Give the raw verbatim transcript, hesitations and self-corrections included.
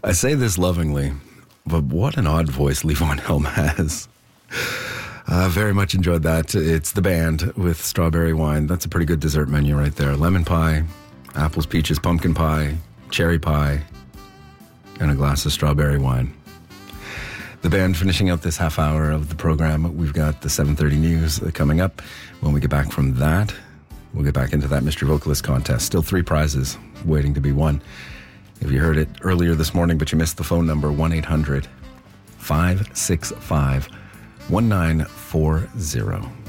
I say this lovingly, but what an odd voice Levon Helm has. Uh, very much enjoyed that. It's The Band with Strawberry Wine. That's a pretty good dessert menu right there. Lemon pie, apples, peaches, pumpkin pie, cherry pie, and a glass of strawberry wine. The Band finishing out this half hour of the program. We've got the seven thirty news coming up. When we get back from that, we'll get back into that Mystery Vocalist contest. Still three prizes waiting to be won. If you heard it earlier this morning but you missed the phone number, one eight hundred five six five one nine four zero.